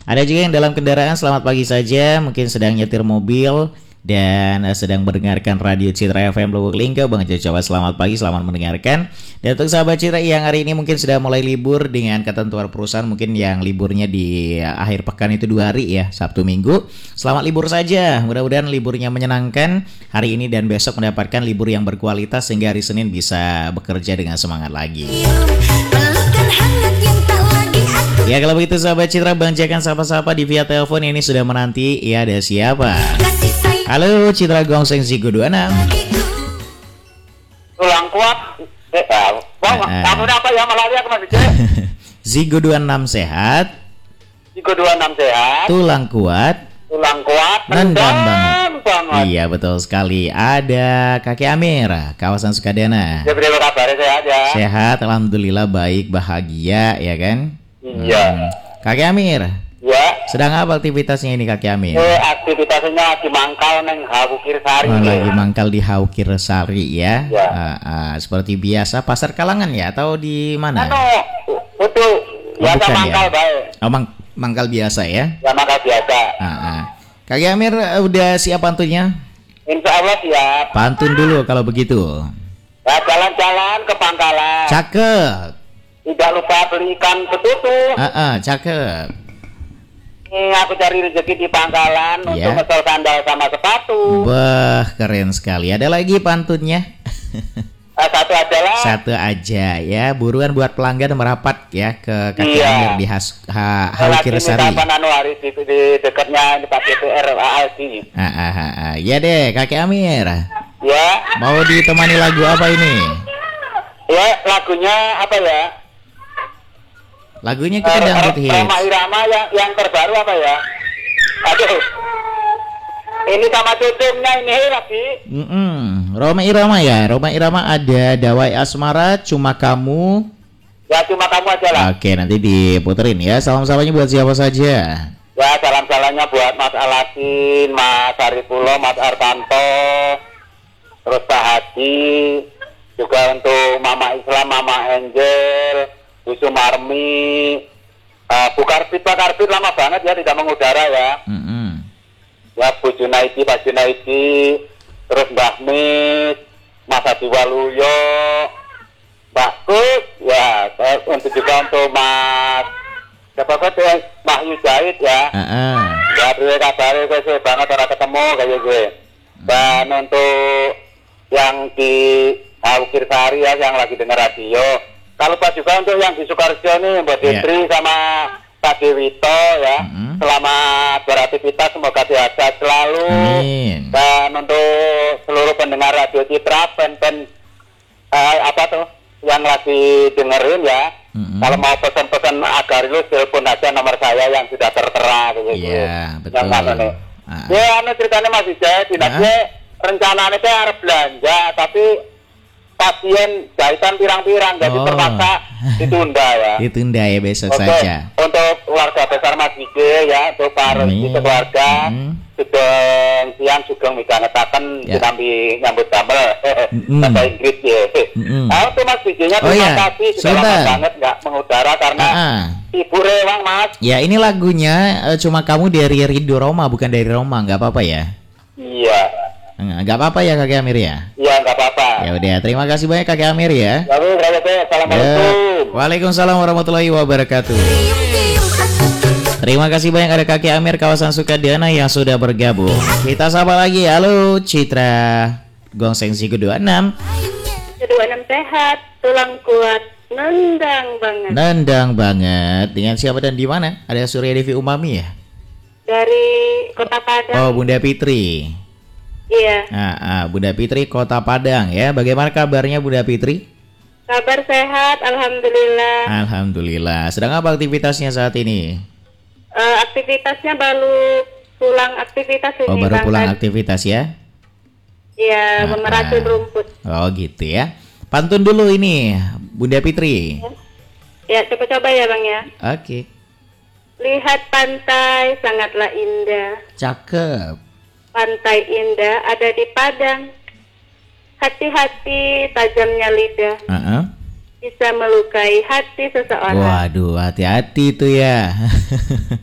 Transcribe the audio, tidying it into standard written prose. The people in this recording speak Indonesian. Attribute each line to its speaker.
Speaker 1: Ada juga yang dalam kendaraan, selamat pagi saja, mungkin sedang nyetir mobil dan sedang mendengarkan radio Citra FM Lubuk Linggau. Bang Ejo coba selamat pagi, selamat mendengarkan. Dan untuk sahabat Citra yang hari ini mungkin sudah mulai libur dengan ketentuan perusahaan, mungkin yang liburnya di akhir pekan itu 2 hari ya, Sabtu Minggu. Selamat libur saja, mudah-mudahan liburnya menyenangkan hari ini dan besok mendapatkan libur yang berkualitas sehingga hari Senin bisa bekerja dengan semangat lagi. Ya kalau begitu sahabat Citra, Bang Jakan sapa-sapa di via telepon ini sudah menanti. Ya, ada siapa? Halo Citra Gongseng Zigo 26.
Speaker 2: Tulang kuat. Kamu apa ya malaria kemarin cek?
Speaker 1: Zigo 26 sehat.
Speaker 2: Zigo 26 sehat.
Speaker 1: Tulang kuat.
Speaker 2: Tulang kuat.
Speaker 1: Nendang banget. Iya betul sekali. Ada Kakek Amir, kawasan Sukadana.
Speaker 2: Ya berapa kabar sehat ya?
Speaker 1: Sehat, alhamdulillah baik, bahagia ya kan?
Speaker 2: Iya.
Speaker 1: Kakek Amir.
Speaker 2: Ya.
Speaker 1: Sedang apa aktivitasnya ini Kakek Amir?
Speaker 2: Aktivitasnya lagi mangkal neng Haukir Sari.
Speaker 1: Lagi mangkal di Haukir Sari ya.
Speaker 2: Ya.
Speaker 1: Seperti biasa pasar Kalangan ya atau di mana?
Speaker 2: Betul. Biasa
Speaker 1: bukan,
Speaker 2: mangkal
Speaker 1: ya?
Speaker 2: baik.
Speaker 1: Oh mangkal biasa ya?
Speaker 2: Ya mangkal biasa.
Speaker 1: Kakek Amir udah siap pantunnya?
Speaker 2: Insya Allah siap.
Speaker 1: Pantun dulu kalau begitu.
Speaker 2: Ya, jalan-jalan ke Pangkalan.
Speaker 1: Cakep.
Speaker 2: Tidak lupa beli ikan betutu.
Speaker 1: Cakep.
Speaker 2: Aku cari rezeki di Pangkalan untuk ngesel sandal sama sepatu.
Speaker 1: Wah, keren sekali. Ada lagi pantunnya?
Speaker 2: Satu aja lah.
Speaker 1: Satu aja ya. Buruan buat pelanggan merapat ya ke Kakek Amir di Haukir Sari.
Speaker 2: Di dekatnya di Pak DPR ALC.
Speaker 1: Ya deh, Kakek Amir.
Speaker 2: Ya.
Speaker 1: Mau ditemani lagu apa ini?
Speaker 2: Ya, lagunya apa ya?
Speaker 1: Lagunya kita dangdut hits.
Speaker 2: Rama Irama yang terbaru apa ya? Aduh. Ini sama cucunya ini lagi.
Speaker 1: Roma Irama ya. Roma Irama ada Dawai Asmara, Cuma Kamu.
Speaker 2: Ya cuma kamu aja lah.
Speaker 1: Oke, nanti diputerin ya. Salam-salamnya buat siapa saja?
Speaker 2: Ya salam-salamnya buat Mas Alasin, Mas Arifulo, Mas Artanto, terus Pak Haji, juga untuk Mama Islam, Mama Angel, Bu Sumarmi, Bu Karbit, Pak Karbit lama banget ya tidak mengudara ya. Ya Bu Junaidi, Pak Junaidi, terus Mbah Mis, Mas Adi Waluyo, Mbak Kus, ya untuk juga untuk Mas siapa tuh Mbah Yujahid ya. Ya beri kabar gue banget orang ketemu kayak gue. Dan untuk yang di Haukir Sari ya yang lagi dengar radio. Kalau lupa juga untuk yang di Sukarjo nih Mbak Detri sama Pak Dewito ya. Selamat beraktivitas, semoga sehat selalu.
Speaker 1: Amin.
Speaker 2: Dan untuk seluruh pendengar radio Citra, pen apa tuh yang lagi dengerin ya. Kalau mau pesan-pesan agar lu telepon aja nomor saya yang sudah tertera gitu.
Speaker 1: Iya, betul.
Speaker 2: Yang mana nih? Ya, ceritanya masih jadi. Rencananya saya harus belanja, tapi pasien jahitan pirang-pirang, jadi terpaksa ditunda ya.
Speaker 1: Ditunda ya besok saja.
Speaker 2: Untuk keluarga besar Mas Wige ya, untuk para keluarga, sedang siang juga ngetakan dinampi nyambut damel bahasa Inggris ya. Untuk Mas Wige-nya terima kasih sudah lama banget nggak mengudara karena ibu rewang Mas.
Speaker 1: Ya ini lagunya Cuma Kamu dari Ridho Roma, bukan dari Roma, nggak apa-apa ya?
Speaker 2: Iya.
Speaker 1: Nggak apa-apa ya Kakek Amir ya?
Speaker 2: Iya nggak apa-apa.
Speaker 1: Ya udah, terima kasih banyak Kakek Amir ya.
Speaker 2: Assalamualaikum.
Speaker 1: Waalaikumsalam warahmatullahi wabarakatuh. Terima kasih banyak ada Kakek Amir kawasan Sukadana yang sudah bergabung. Kita sapa lagi, halo Citra Gongseng Zigo 26.
Speaker 3: 26 sehat, tulang kuat, nendang banget.
Speaker 1: Nendang banget. Dengan siapa dan di mana? Ada Surya Devi Umami ya?
Speaker 3: Dari Kota Padang.
Speaker 1: Oh, Bunda Fitri.
Speaker 3: Iya.
Speaker 1: Bunda Fitri Kota Padang ya. Bagaimana kabarnya Bunda Fitri?
Speaker 3: Kabar sehat, alhamdulillah.
Speaker 1: Alhamdulillah. Sedang apa aktivitasnya saat ini?
Speaker 3: Aktivitasnya baru pulang aktivitas ini.
Speaker 1: Oh, baru pulang aktivitas ya?
Speaker 3: Iya, memeracun rumput.
Speaker 1: Oh, gitu ya. Pantun dulu ini, Bunda Fitri.
Speaker 3: Ya, coba-coba ya, Bang ya.
Speaker 1: Oke.
Speaker 3: Lihat pantai sangatlah indah.
Speaker 1: Cakep.
Speaker 3: Pantai indah ada di Padang. Hati-hati tajamnya lidah. Bisa melukai hati seseorang.
Speaker 1: Waduh, hati-hati tuh ya.